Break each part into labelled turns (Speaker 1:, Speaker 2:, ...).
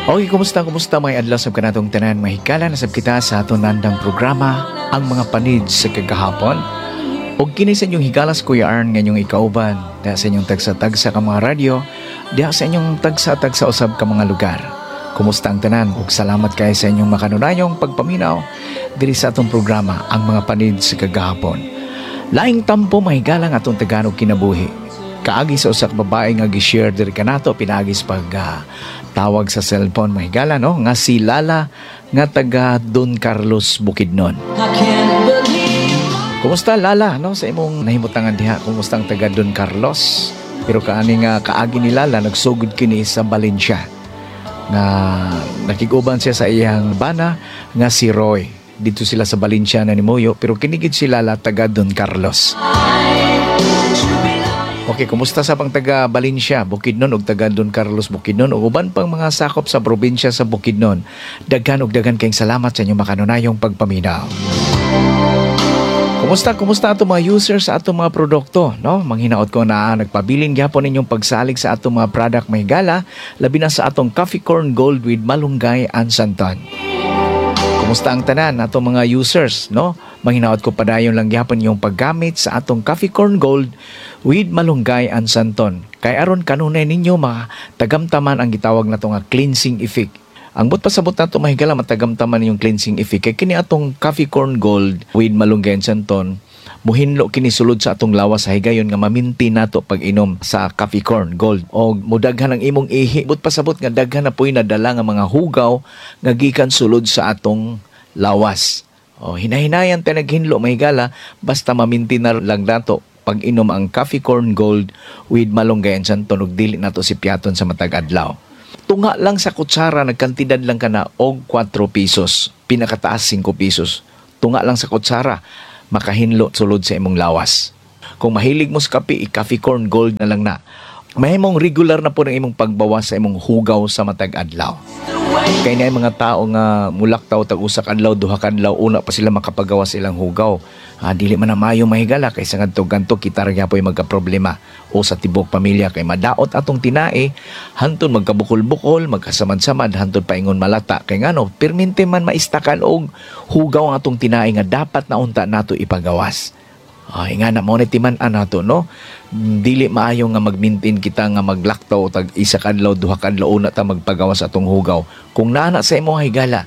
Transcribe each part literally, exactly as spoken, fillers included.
Speaker 1: Okay, kumusta, kumusta mga adlaw sab kanatong tanan mahikala na sab kita sa aton nandang programa ang mga panid sa kagahapon. Og kini sa inyong higalas Kuya Arn nga inyong ikauban, diha sa inyong tagsa-tagsa ka mga radyo, diha sa inyong tagsa-tagsa usab ka mga lugar. Kumusta ang tanan ug salamat kay sa inyong makanunayong pagpaminaw diri sa atong programa ang mga panid sa kagahapon. Laing tampo mahigala nga atong Tagalog kinabuhi. Kaagi sa usa ka babae nga gi-share diri kanato pinagis pag uh, tawag sa cellphone mahigala no nga si Lala nga taga Don Carlos Bukidnon. Kumusta Lala no sa imong nahimutangan diha? Kumusta ang taga Don Carlos? Pero kaani nga kaagi ni Lala nagsugod kini sa Valencia nga nakiguban siya sa iyang bana nga si Roy. Dito sila sa Valencia na ni Moyo pero kinigid si Lala taga Don Carlos. Okay, kumusta sa pang taga Valencia, Bukidnon ug taga Don Carlos Bukidnon ug uban pang mga sakop sa probinsya sa Bukidnon. Daghan ug daghan kayong salamat sa inyong makanunayong pagpaminaw. Kumusta, kumusta ato mga users sa ato mga produkto, no? Manghinaot ko na nagpabilin gyapon ninyong pagsalig sa ato mga product mahigala, labi na sa atong Coffee Corn Gold with Malunggay and Santon. Kumusta ang tanan atong mga users, no? Manghinaot ko padayon lang gyapon yung paggamit sa atong Coffee Corn Gold with Malunggay and Santon. Kay aron kanunay ninyo matagamtaman ang gitawag nato nga cleansing effect. Ang but pasabot nato mahigala matagamtaman yung cleansing effect kay kini atong Coffee Corn Gold with Malunggay and Santon muhinlo kini sulod sa atong lawas sa higayon nga maminti nato pag inom sa Coffee Corn Gold. O mudaghan ang imong ihi but pasabot nga daghan na po'y nadala nga mga hugaw nga gikan sulod sa atong lawas. O hinahinayan tayo naghinlo mahigala basta maminti na lang nato pag inom ang Coffee Corn Gold with Malunggay and Santon ug dili nato si piaton sa matag adlaw. Tunga lang sa kutsara nagkantidad lang kana og four pesos, pinakataas five pesos. Tunga lang sa kutsara makahinlo sulod sa imong lawas. Kung mahilig mo sa kape, i-Coffee Corn Gold na lang na. Mahimong regular na po ng imong pagbawas sa imong hugaw sa matag adlaw. Kaya na yung mga tao nga mulaktaw tag-usak adlaw, duha ka adlaw, una pa sila makapagawas ilang hugaw. Ah, dili man na mayo mahigala kaysa ngadto-ganto kita ra gyapon magka-problema o sa tibok pamilya kay madaot atong tinae, hantud magkabukol-bukol, magkasamad-samad, hantud paingon malata kay ngano permente man maistakan og hugaw ang atong tinae nga dapat na unta nato ipagawas. Ay nga na mo ni timan-an nato no. Dili maayo nga mag-maintain kita nga maglaktaw tag isa ka adlaw, duha ka adlaw una ta magpagawas atong hugaw. Kung naana sa imong higala,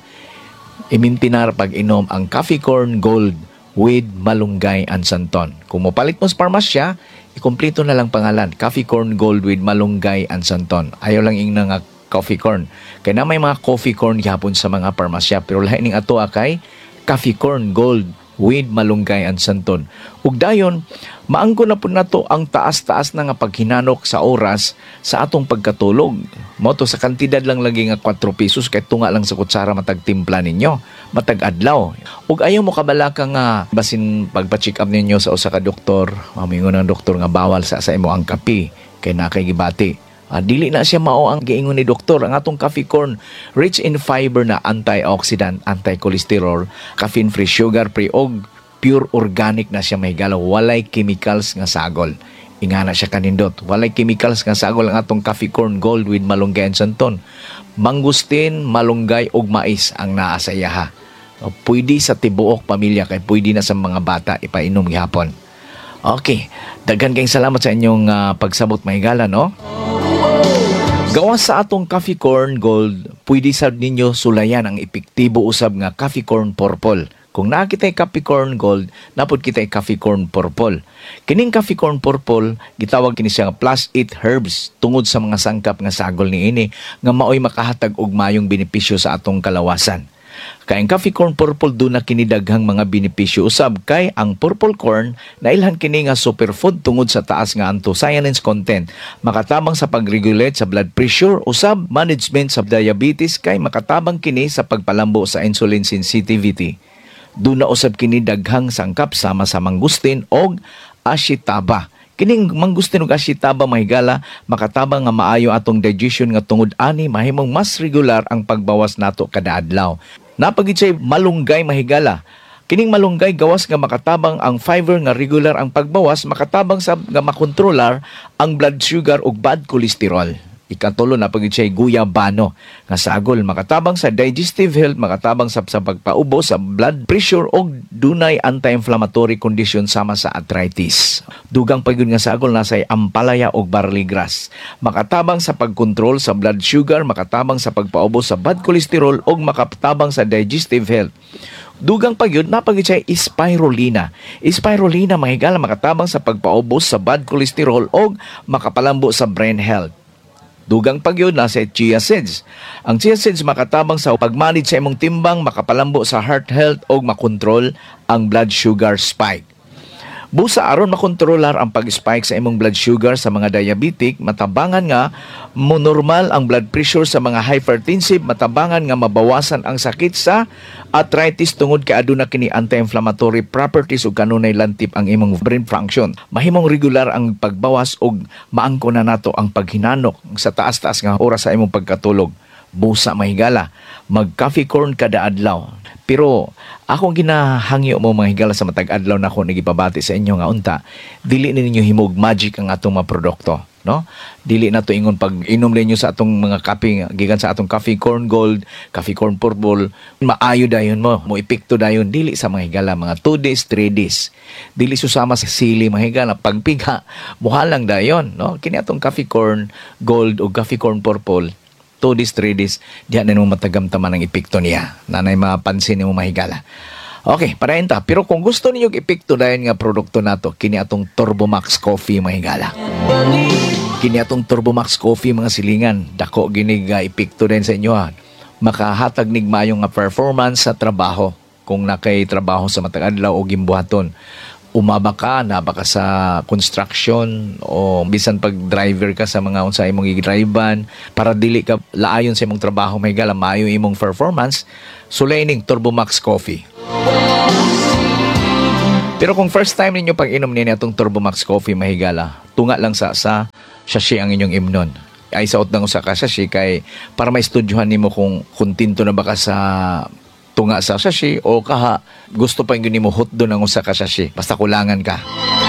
Speaker 1: imintinar pag inom ang Coffee Corn Gold with Malunggay and Santon. Kung mopalit mo sa parmasya, ikumpleto na lang pangalan, Coffee Corn Gold with Malunggay and Santon. Ayaw lang ing nga coffee corn. Kaya na may mga coffee corn gihapon sa mga parmasya, pero lahi ning ato kay Coffee Corn Gold with Malunggay and Santon. Ug dayon, maangko na po nato ang taas-taas na nga paghinanok sa oras sa atong pagkatulog. Moto sa kantidad lang lagi nga four pesos kay tunga lang sa kutsara matag timpla ninyo, matag adlaw. Ug ayaw mo kabalaka nga basin pagpa-check up ninyo sa usa ka doktor, mamingon ng doktor nga bawal sa sa imo ang kape kay nakay gibati. Ah, dili na siya mao ang giingon ni doktor. Ang atong Coffee Corn rich in fiber na antioxidant, anti-cholesterol, caffeine-free, sugar-free og pure organic na siya mahigala. Walay chemicals nga sagol. Ingana siya kanindot. Walay chemicals nga sagol ang atong Coffee Corn Gold with Malunggay and Santon. Mangustin, malunggay og mais ang naa sa iyaha. Pwede sa tibuok pamilya kay pwede na sa mga bata ipainom gihapon. Okay, daghan kayong salamat sa inyong uh, pagsabot mahigala no. Gawas sa atong Coffee Corn Gold, pwede sa ninyo sulayan ang epektibo usab nga Coffee Corn Purple. Kung nakita Coffee Corn Gold, napod kita Coffee Corn Purple. Kining Coffee Corn Purple, gitawag kini siya nga plus eight herbs tungod sa mga sangkap nga sagol niini nga maoy makahatag og mayong benepisyo sa atong kalawasan. Kay ang Coffee Corn Purple do na kinidaghang mga benepisyo usab kay ang purple corn nailhan kini nga superfood tungod sa taas nga anthocyanins content, makatabang sa pag-regulate sa blood pressure usab management sa diabetes kay makatabang kini sa pagpalambo sa insulin sensitivity. Do na usab kini daghang sangkap sama sa mangustin og ashitaba. Kining mangustin ug ashitaba mahigala makatabang nga maayo atong digestion nga tungod ani mahimong mas regular ang pagbawas nato kada adlaw. Napagid say malunggay mahigala. Kining malunggay gawas nga makatabang ang fiber nga regular ang pagbawas, makatabang sa nga makontrolar ang blood sugar ug bad cholesterol. Ikatulo na pagid siya guyabano nga sagol makatabang sa digestive health, makatabang sa, sa pagpaubo sa blood pressure og dunay anti-inflammatory condition sama sa arthritis. Dugang pagid nga sagol nasay ampalaya og barley grass. Makatabang sa pagkontrol sa blood sugar, makatabang sa pagpaubo sa bad cholesterol og makatabang sa digestive health. Dugang pagyud napagid siya spirulina. Spirulina mahigala makatabang sa pagpaubos sa bad cholesterol og makapalambo sa brain health. Dugang pagyud na sa chia seeds. Ang chia seeds makatabang sa pagmanage sa imong timbang, makapalambo sa heart health og makontrol ang blood sugar spike. Busa aron makontrolar ang pag-spike sa imong blood sugar sa mga diabetic, matabangan nga mo normal ang blood pressure sa mga hypertensive, matabangan nga mabawasan ang sakit sa arthritis tungod kay aduna kini anti-inflammatory properties ug kanunay lantip ang imong brain function. Mahimong regular ang pagbawas ug maangko na nato ang paghinanok sa taas-taas nga oras sa imong pagkatulog. Busa mahigala, mag-coffee corn kada adlaw. Pero akong ginahangyo mo mga higala sa matag adlaw na ako nagipabati sa inyo nga unta, dili ninyo himog magic ang atong mga produkto, no? Dili na to ingon pag inom ninyo sa atong mga kape gikan sa atong coffee corn gold, coffee corn purple, maayo dayon mo, mo epekto dayon dili sa mga higala mga two days, three days. Dili susama sa sili mga higala pagpiga, muhalang dayon, no? Kini atong coffee corn gold o coffee corn purple two days, three days, diyan na mo matagamtaman ang epekto niya. Nanay mapansin mo mahigala. Okay, para ta. Pero kung gusto niyo epekto dahil nga produkto nato, kini atong Turbomax Coffee mahigala. Kini atong Turbomax Coffee mga silingan, dako ginig uh, epekto din sa inyo ha. Makahatag nig mayong nga performance sa trabaho. Kung nakay trabaho sa matag adlaw o gimbuhaton, umaba ka, naba ka sa construction o bisan pag driver ka sa mga unsay imong gidrivean para dili ka laayon sa imong trabaho may gala maayo imong performance, sulaining Turbomax Coffee. Pero kung first time ninyo pag inom niya itong Turbomax Coffee mahigala, tunga lang sa sa sachet ang inyong imnon. Ay saot nang usa ka sachet kay para maistudyohan nimo kung kuntinto na ba ka sa tunga sa sachet o kaha gusto pa yung mo hot doon ang usa ka sachet basta kulangan ka.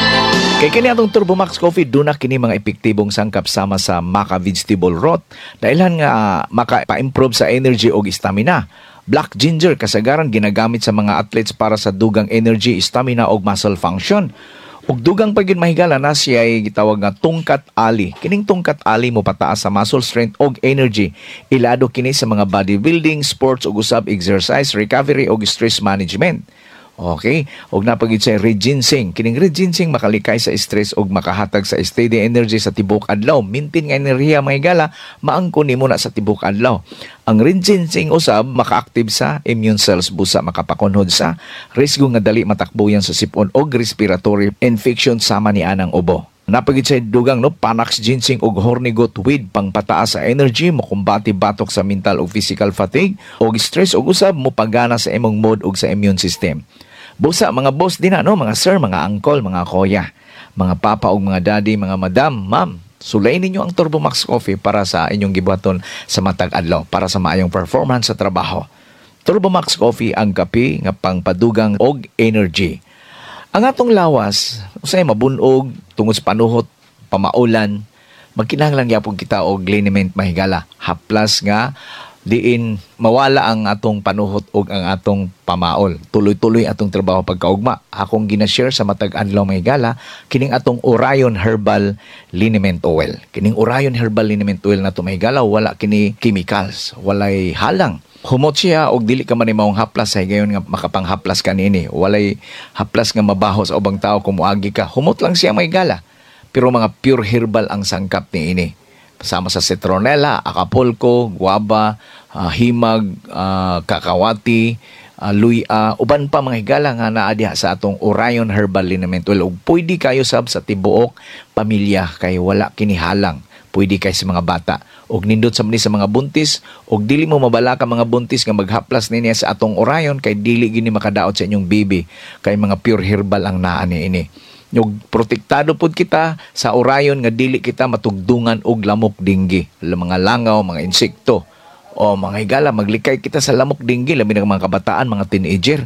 Speaker 1: Kay kini atong Turbomax Coffee doon na kini mga epektibong sangkap sama sa maca vegetable root dahilan nga uh, maka-improve sa energy o stamina. Black ginger kasagaran ginagamit sa mga athletes para sa dugang energy, stamina o muscle function. Ug dugang pagid mahigala na siya ay gitawag nga tungkat ali. Kining tungkat ali mo pataas sa muscle strength og energy. Ilado kini sa mga bodybuilding, sports ug usab exercise, recovery ug stress management. Okay? Ug napagid sa red ginseng. Kining red ginseng makalikay sa stress ug makahatag sa steady energy sa tibok adlaw. Maintain nga enerhiya mahigala, maangkon nimo na sa tibok adlaw. Ang red ginseng usab maka-active sa immune cells busa makapakunhod sa risgo nga dali matakbuyan sa sipon og respiratory infection sama ni anang ubo. Napagid sa dugang no Panax ginseng ug hornigot weed pangpataas sa energy, mokumbati batok sa mental ug physical fatigue ug stress ug usab mopagana sa imong mood ug sa immune system. Busa mga boss din ano, mga sir, mga uncle, mga kuya, mga papa ug mga daddy, mga madam, ma'am. Sulay ninyo ang Turbomax Coffee para sa inyong gibuhaton sa matag adlaw para sa maayong performance sa trabaho. Turbomax Coffee ang kape nga pangpadugang og energy. Ang atong lawas, usay mabunog tungod sa panuhot, pamaulan, magkinahanglan gyapon kita og liniment mahigala. Haplas nga diin mawala ang atong panuhot ug ang atong pamaol. Tuloy-tuloy atong trabaho pagkaugma. Akong gina-share sa matag adlaw mahigala kining atong Orion Herbal Liniment Oil. Kining Orion Herbal Liniment Oil na to mahigala wala kini chemicals, walay halang. Humot siya og dili ka man imong haplas ay gayon nga makapanghaplas ka niini. Walay haplas nga mabaho sa ubang tao kung moagi ka. Humot lang siya mahigala. Pero mga pure herbal ang sangkap niini. Sama sa citronella, acapulco, guava, uh, himag, uh, kakawati, uh, luya, uban pa mga higala nga naa diha sa atong Orion Herbal Liniment Oil. Ug pwede kayo sab sa tibuok pamilya kay wala kinihalang. Pwede kay sa mga bata. Og nindot sa mani sa mga buntis, og dili mo mabala ka mga buntis nga maghaplas niya sa atong Orion kay dili gini makadaot sa inyong baby kay mga pure herbal ang naa ni ini. Yung protektado pod kita sa Orion nga dili kita matugdungan og lamok dinggi, mga langaw, mga insekto o mga higala maglikay kita sa lamok dinggi labi ng mga kabataan, mga teenager.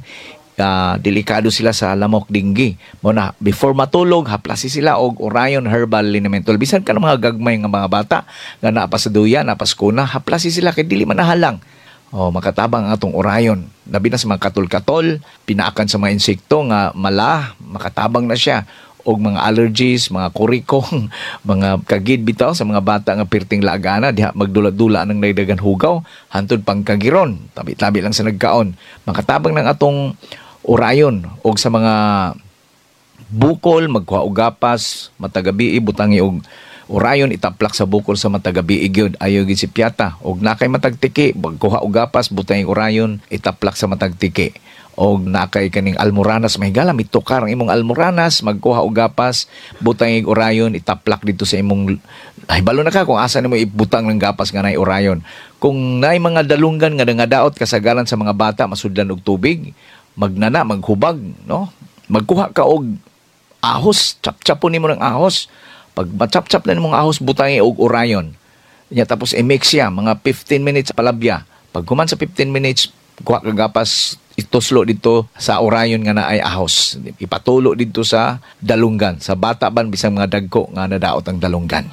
Speaker 1: ah, delikado sila sa lamok dinggi. Mo na before matulog haplasi sila og Orion Herbal Liniment Oil. Bisan ka ng mga gagmay nga mga bata nga naa pa sa duya, naa pa sa kuna, haplasi sila kay dili man nahalang. Oh, makatabang ang atong Orion. Labi na sa mga katol-katol, pinaakan sa mga insekto nga mala, makatabang na siya. Og mga allergies, mga kurikong, mga kagid bitaw sa mga bata nga pirting laagana, diha magdula-dula ng nagdagan hugaw, hantod pang kagiron, tabi-tabi lang sa nagkaon. Makatabang ng atong Orion og sa mga bukol, magkuha og gapas, matagabi butangi og Orion itaplak sa bukol sa matagabi gyud ayo gid si piyata og nakay matagtiki magkuha og gapas butang Orion itaplak sa matagtiki og nakay kaning almoranas mahigala mitukar ang imong almoranas magkuha og gapas butang Orion itaplak dito sa imong ay balo na ka kung asa nimo ibutang ng gapas nga nay Orion kung nay mga dalunggan nga nangadaot kasagaran sa mga bata masudlan og tubig magnana maghubag no magkuha ka og ahos chap-chapon nimo ng ahos. Pag matchap-chap na mong ahos butangi og Orion. Nya tapos i-mix siya mga fifteen minutes palabya. Pag kuman sa fifteen minutes kuha ka gapas ituslo dito sa Orion nga naay ahos. Ipatulo dito sa dalunggan. Sa bata ban bisang mga dagko nga nadaot ang dalunggan.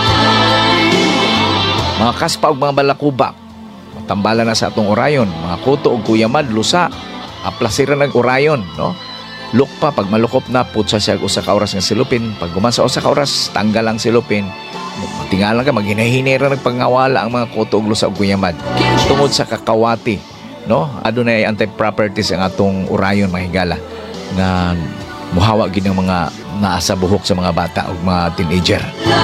Speaker 1: Mga kaspa og mga balakubak. Matambala na sa atong Orion. Mga kuto og kuyamad lusa. Aplasiran ng Orion, no? Lukpa, pag malukop na, putsa siya usa ka oras ng silupin. Pag guman sa usa ka oras, tanggal ang silupin. Tingala ka, maghinahinera nagpangawala ang mga kutog lusa o kuyamad. Tungod sa kakawati, no? Adunay anti-properties ang atong Orion mahigala na muhawa gid ng mga naasa buhok sa mga bata o mga teenager.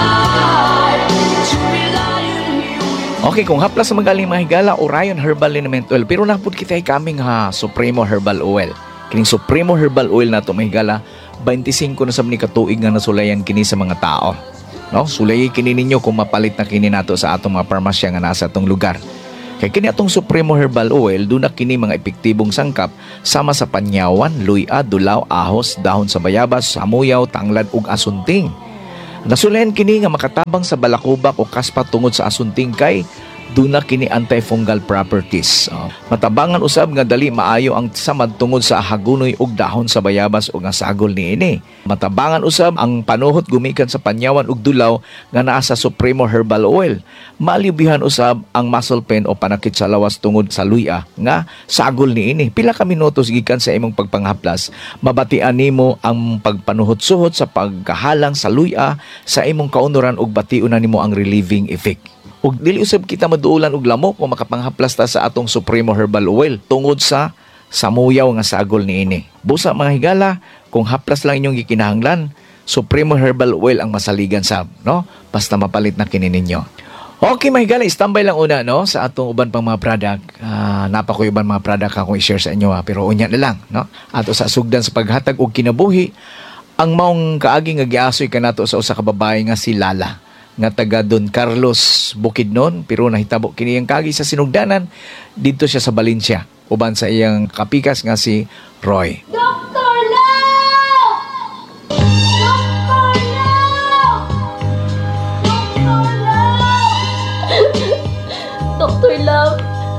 Speaker 1: Okay, kung haplas sa magaling mahigala, Orion Herbal Liniment Oil. Pero napod kita kaming ha, Supremo Herbal Oil. Kining Supremo Herbal Oil na ito, mahigala, twenty-five na sa mga katuig nga nasulayan kini sa mga tao. No? Sulayi kini ninyo kung mapalit na kini nato sa atong mga parmasya nga nasa atong lugar. Kaya kini atong Supremo Herbal Oil, doon na kini mga epektibong sangkap sama sa panyawan, luya, dulaw, ahos, dahon sa bayabas, samuyaw, tanglad ug asunting. Nasulayan kini nga makatabang sa balakubak o kaspa tungod sa asunting kay doon na kini antifungal properties. Uh, matabangan usab nga dali maayo ang samad tungod sa hagunoy ug dahon sa bayabas ug nga sagol niini. Matabangan usab ang panuhot gumikan sa panyawan ug dulaw nga naa sa Supremo Herbal Oil. Malibihan usab ang muscle pain o panakit sa lawas tungod sa luya nga sagol niini. Pila ka minutos gikan sa imong pagpanghaplas, mabatian nimo ang pagpanuhot-suhot sa pagkahalang sa luya sa imong kaunoran ug bation na nimo ang relieving effect. Ug dili usab kita maduulan og lamok o makapanghaplas ta sa atong Supremo Herbal Oil tungod sa samuyaw nga sagol niini. Busa mga higala, kung haplas lang inyong gikinahanglan, Supremo Herbal Oil ang masaligan sab, no? Basta mapalit na kini ninyo. Okay, mga higala, standby lang una, no? Sa atong uban pang mga product. Uh, napa ko uban mga product akong i-share sa inyo, ha? Pero unya na lang, no? Ato sa sugdan sa paghatag og kinabuhi, ang maong kaagi nga giasoy kanato sa usa ka babae nga si Lala nga taga Don Carlos Bukidnon, pero nahitabo kini ang kagi sa sinugdanan dito siya sa Valencia uban sa iyang kapikas nga si Roy.
Speaker 2: Doctor Love! Doctor Love! Doctor Love! Doctor Love!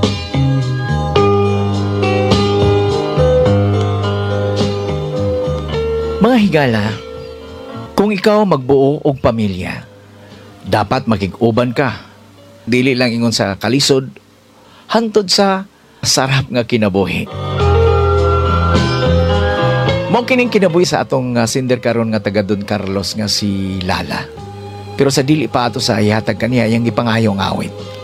Speaker 1: Mga higala, kung ikaw magbuo og pamilya, dapat makig-uban ka. Dili lang ingon sa kalisod, hantod sa sarap nga kinabuhi. Mao kining kinabuhi sa atong uh, sinder karon nga taga Don Carlos nga si Lala. Pero sa dili pa ato sa ihatag kaniya yang ipangayong awit.